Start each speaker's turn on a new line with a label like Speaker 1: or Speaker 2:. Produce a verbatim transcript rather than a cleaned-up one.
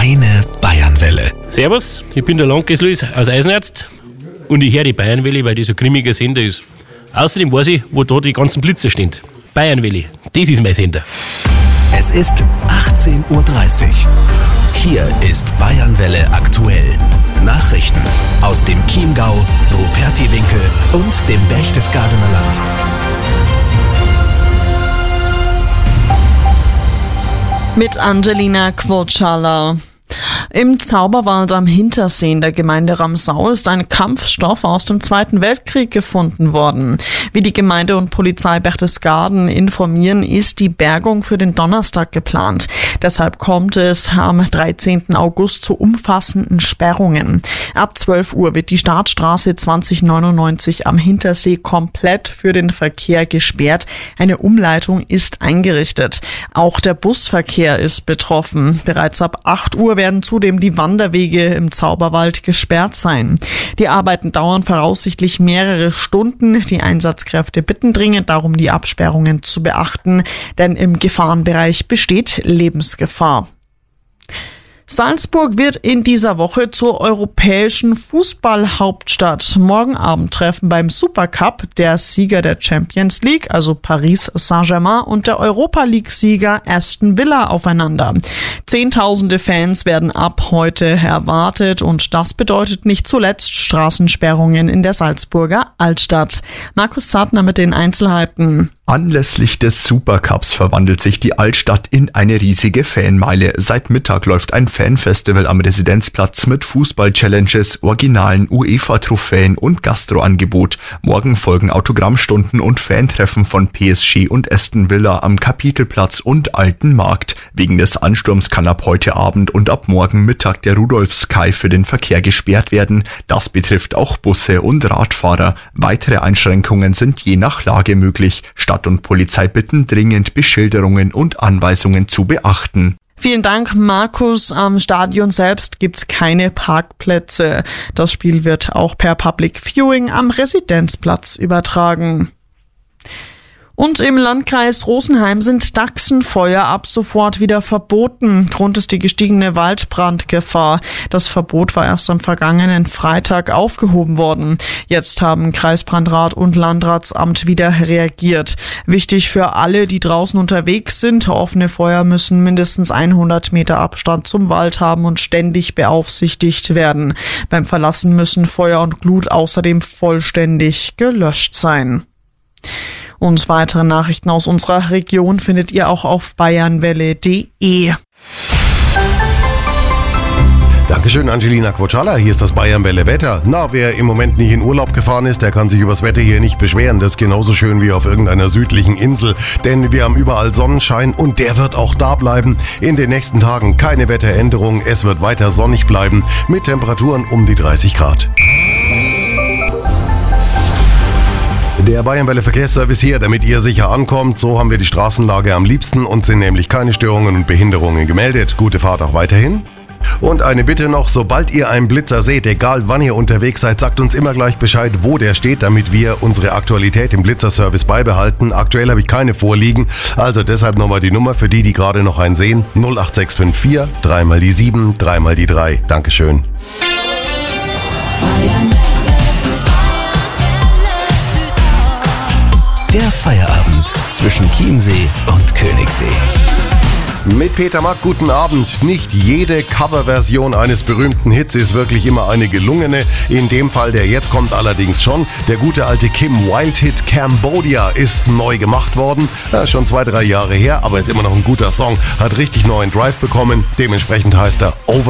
Speaker 1: Deine Bayernwelle.
Speaker 2: Servus, ich bin der Landkreis Luis aus Eisenarzt und ich höre die Bayernwelle, weil das ein grimmiger Sender ist. Außerdem weiß ich, wo da die ganzen Blitzer stehen. Bayernwelle, das ist mein Sender.
Speaker 1: Es ist achtzehn Uhr dreißig. Hier ist Bayernwelle aktuell. Nachrichten aus dem Chiemgau, Rupertiwinkel und dem Berchtesgadener Land.
Speaker 3: Mit Angelina Quotschala. Im Zauberwald am Hintersee in der Gemeinde Ramsau ist ein Kampfstoff aus dem Zweiten Weltkrieg gefunden worden. Wie die Gemeinde und Polizei Berchtesgaden informieren, ist die Bergung für den Donnerstag geplant. Deshalb kommt es am dreizehnten August zu umfassenden Sperrungen. Ab zwölf Uhr wird die Startstraße zwanzig neunundneunzig am Hintersee komplett für den Verkehr gesperrt. Eine Umleitung ist eingerichtet. Auch der Busverkehr ist betroffen. Bereits ab acht Uhr werden zudem die Wanderwege im Zauberwald gesperrt sein. Die Arbeiten dauern voraussichtlich mehrere Stunden. Die Einsatzkräfte bitten dringend darum, die Absperrungen zu beachten, denn im Gefahrenbereich besteht Lebensgefahr. Salzburg wird in dieser Woche zur europäischen Fußballhauptstadt. Morgen Abend treffen beim Supercup der Sieger der Champions League, also Paris Saint-Germain, und der Europa-League-Sieger Aston Villa aufeinander. Zehntausende Fans werden ab heute erwartet und das bedeutet nicht zuletzt Straßensperrungen in der Salzburger Altstadt. Markus Zartner mit den Einzelheiten.
Speaker 4: Anlässlich des Supercups verwandelt sich die Altstadt in eine riesige Fanmeile. Seit Mittag läuft ein Fanfestival am Residenzplatz mit Fußball-Challenges, originalen UEFA-Trophäen und Gastroangebot. Morgen folgen Autogrammstunden und Fantreffen von P S G und Aston Villa am Kapitelplatz und Alten Markt. Wegen des Ansturms kann ab heute Abend und ab morgen Mittag der Rudolfskai für den Verkehr gesperrt werden. Das betrifft auch Busse und Radfahrer. Weitere Einschränkungen sind je nach Lage möglich. Stadt und Polizei bitten dringend, Beschilderungen und Anweisungen zu beachten.
Speaker 3: Vielen Dank, Markus. Am Stadion selbst gibt's keine Parkplätze. Das Spiel wird auch per Public Viewing am Residenzplatz übertragen. Und im Landkreis Rosenheim sind Dachsenfeuer ab sofort wieder verboten. Grund ist die gestiegene Waldbrandgefahr. Das Verbot war erst am vergangenen Freitag aufgehoben worden. Jetzt haben Kreisbrandrat und Landratsamt wieder reagiert. Wichtig für alle, die draußen unterwegs sind: offene Feuer müssen mindestens hundert Meter Abstand zum Wald haben und ständig beaufsichtigt werden. Beim Verlassen müssen Feuer und Glut außerdem vollständig gelöscht sein. Und weitere Nachrichten aus unserer Region findet ihr auch auf bayernwelle punkt de.
Speaker 5: Dankeschön, Angelina Quotschala. Hier ist das Bayernwelle Wetter. Na, wer im Moment nicht in Urlaub gefahren ist, der kann sich übers Wetter hier nicht beschweren. Das ist genauso schön wie auf irgendeiner südlichen Insel. Denn wir haben überall Sonnenschein und der wird auch da bleiben. In den nächsten Tagen keine Wetteränderung. Es wird weiter sonnig bleiben mit Temperaturen um die dreißig Grad. Der Bayernwelle Verkehrsservice hier, damit ihr sicher ankommt. So haben wir die Straßenlage am liebsten und sind nämlich keine Störungen und Behinderungen gemeldet. Gute Fahrt auch weiterhin. Und eine Bitte noch: Sobald ihr einen Blitzer seht, egal wann ihr unterwegs seid, sagt uns immer gleich Bescheid, wo der steht, damit wir unsere Aktualität im Blitzerservice beibehalten. Aktuell habe ich keine vorliegen, also deshalb nochmal die Nummer für die, die gerade noch einen sehen. null acht sechs fünf vier, dreimal die sieben, dreimal die drei. Dankeschön.
Speaker 1: Der Feierabend zwischen Chiemsee und Königssee.
Speaker 5: Mit Peter Mack, guten Abend. Nicht jede Coverversion eines berühmten Hits ist wirklich immer eine gelungene. In dem Fall, der jetzt kommt, allerdings schon. Der gute alte Kim Wilde-Hit Cambodia ist neu gemacht worden. Ja, schon zwei, drei Jahre her, aber ist immer noch ein guter Song. Hat richtig neuen Drive bekommen. Dementsprechend heißt er Over